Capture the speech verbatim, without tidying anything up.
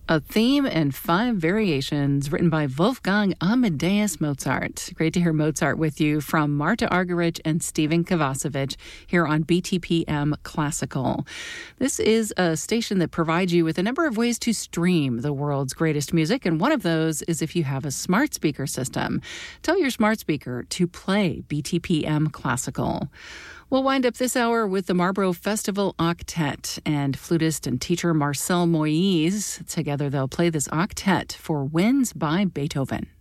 A theme and five variations written by Wolfgang Amadeus Mozart. Great to hear Mozart with you from Marta Argerich and Stephen Kovacevic here on B T P M Classical. This is a station that provides you with a number of ways to stream the world's greatest music, and one of those is if you have a smart speaker system. Tell your smart speaker to play B T P M Classical. We'll wind up this hour with the Marlborough Festival Octet and flutist and teacher Marcel Moyes. Together they'll play this octet for Winds by Beethoven.